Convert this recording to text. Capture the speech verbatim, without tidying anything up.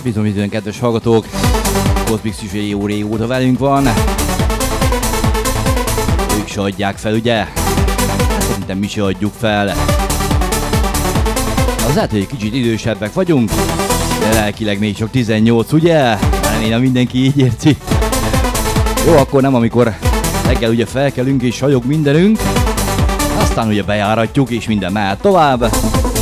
Bizony, bizony, kedves hallgatók, Kozmik Szüzsé jó régóta velünk van. Ők se adják fel, ugye? Hát szerintem mi se adjuk fel. Az lehet, hogy egy kicsit idősebbek vagyunk, de lelkileg még csak tizennyolc, ugye? Remélem mindenki így érti. Jó, akkor nem, amikor reggel ugye felkelünk és sajog mindenünk, aztán ugye bejáratjuk és minden mehet tovább.